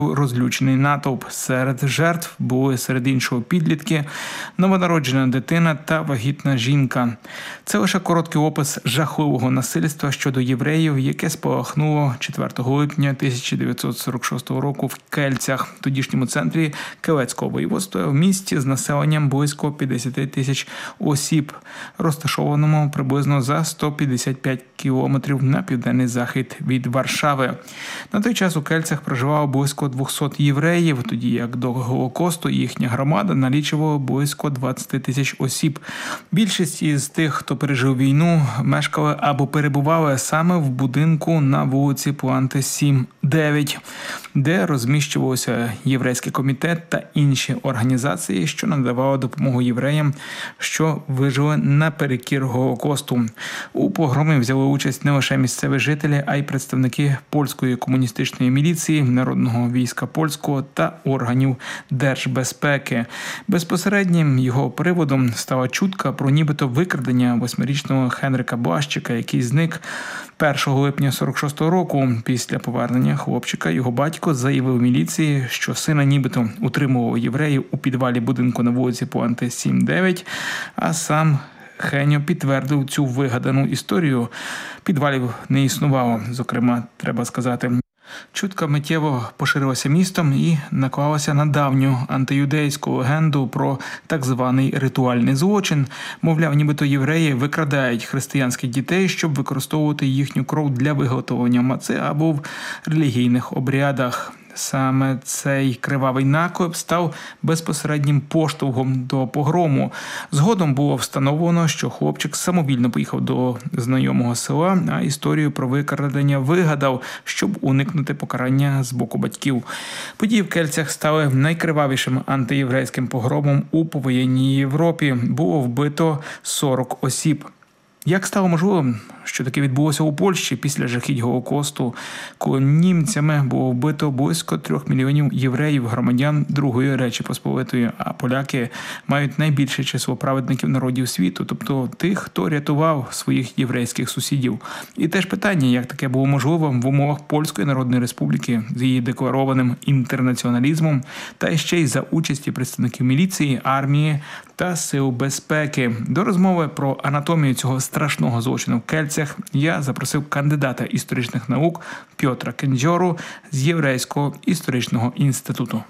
Розлючений натовп. Серед жертв були серед іншого підлітки, новонароджена дитина та вагітна жінка. Це лише короткий опис жахливого насильства щодо євреїв, яке спалахнуло 4 липня 1946 року в Кельцях, тодішньому центрі Келецького воєводства, в місті з населенням близько 50 тисяч осіб, розташованому приблизно за 155 кілометрів на південний захід від Варшави. На той час у Кельцях проживало близько 200 євреїв, тоді як до Голокосту їхня громада налічувала близько 20 тисяч осіб. Більшість із тих, хто пережив війну, мешкали або перебували саме в будинку на вулиці Планти 7-9, де розміщувався єврейський комітет та інші організації, що надавали допомогу євреям, що вижили наперекір Голокосту. У погромі взяли участь не лише місцеві жителі, а й представники польської комуністичної міліції, Народного війська польського та органів держбезпеки. Безпосереднім його приводом стала чутка про нібито викрадення 8-річного Хенрика Блащика, який зник 1 липня 46-го року. Після повернення хлопчика його батько заявив міліції, що сина нібито утримував євреїв у підвалі будинку на вулиці Планти 7-9, а сам Хеньо підтвердив цю вигадану історію. Підвалів не існувало, зокрема, треба сказати. Чутка миттєво поширилася містом і наклалася на давню антиюдейську легенду про так званий ритуальний злочин. Мовляв, нібито євреї викрадають християнських дітей, щоб використовувати їхню кров для виготовлення маци або в релігійних обрядах. Саме цей кривавий наклеп став безпосереднім поштовхом до погрому. Згодом було встановлено, що хлопчик самовільно поїхав до знайомого села, а історію про викрадення вигадав, щоб уникнути покарання з боку батьків. Події в Кельцях стали найкривавішим антиєврейським погромом у повоєнній Європі. Було вбито 40 осіб. Як стало можливим, що таке відбулося у Польщі після жахіть Голокосту, коли німцями було вбито близько 3 мільйонів євреїв, громадян Другої Речі Посполитої, а поляки мають найбільше число праведників народів світу, тобто тих, хто рятував своїх єврейських сусідів. І теж питання, як таке було можливо в умовах Польської Народної Республіки з її декларованим інтернаціоналізмом та ще й за участі представників міліції, армії та сил безпеки. До розмови про анатомію цього страшного злочину в Кельцях я запросив кандидата історичних наук Пьотра Кенdziorу з Єврейського історичного інституту.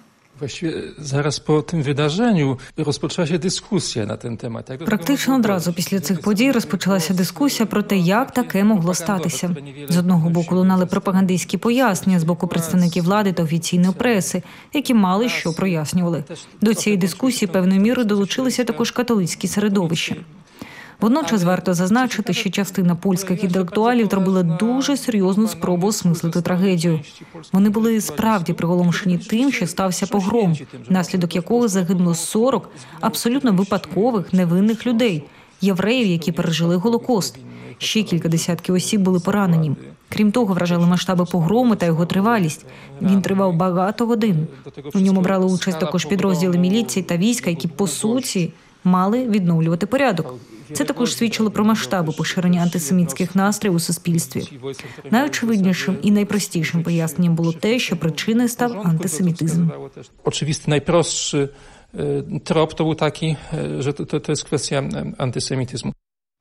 Зараз по тим wydarzeniu розпочалася дискусія на ten temat. Практично одразу після цих подій розпочалася дискусія про те, як таке могло статися. З одного боку лунали пропагандистські пояснення з боку представників влади та офіційної преси, які мали що прояснювали. До цієї дискусії певною мірою долучилися також католицькі середовища. Водночас варто зазначити, що частина польських інтелектуалів зробила дуже серйозну спробу осмислити трагедію. Вони були справді приголомшені тим, що стався погром, внаслідок якого загинуло 40 абсолютно випадкових, невинних людей, євреїв, які пережили Голокост. Ще кілька десятків осіб були поранені. Крім того, вражали масштаби погрому та його тривалість. Він тривав багато годин. У ньому брали участь також підрозділи міліції та війська, які, по суті, мали відновлювати порядок. Це також свідчило про масштаби поширення антисемітських настроїв у суспільстві. Найочевиднішим і найпростішим поясненням було те, що причиною став антисемітизм. Oczywisty, najprostszy trop to był taki, że to jest kwestia antysemityzmu.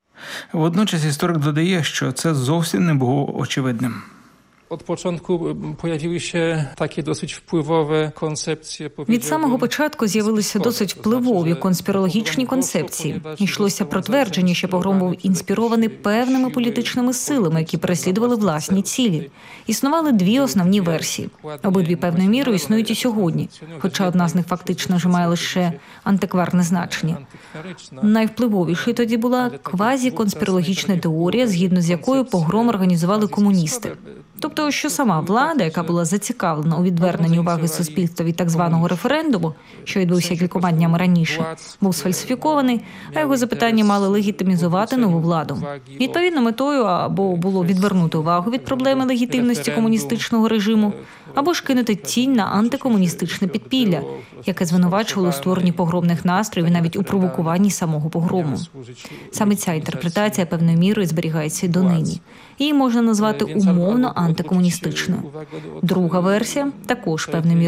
Водночас історик додає, що це зовсім не було очевидним. Od początku pojawiły się takie dosyć wpływowe koncepcje. Від самого початку з'явилися досить впливові конспірологічні концепції. Йшлося про твердження, що погром був інспірований певними політичними силами, які переслідували власні цілі. Існували дві основні версії. Обидві певною мірою існують і сьогодні, хоча одна з них фактично вже має лише антикварне значення. Найвпливовішою тоді була квазіконспірологічна теорія, згідно з якою погром організували комуністи. Тобто, що сама влада, яка була зацікавлена у відверненні уваги суспільства від так званого референдуму, що відбувся кількома днями раніше, був сфальсифікований, а його запитання мали легітимізувати нову владу. Відповідно, метою або було відвернути увагу від проблеми легітимності комуністичного режиму, або ж кинути тінь на антикомуністичне підпілля, яке звинувачувало у створенні погромних настроїв і навіть у провокуванні самого погрому. Саме ця інтерпретація певною мірою зберігається і донині. Її можна назвати умовно антикомуністичною. Друга версія також певною мірою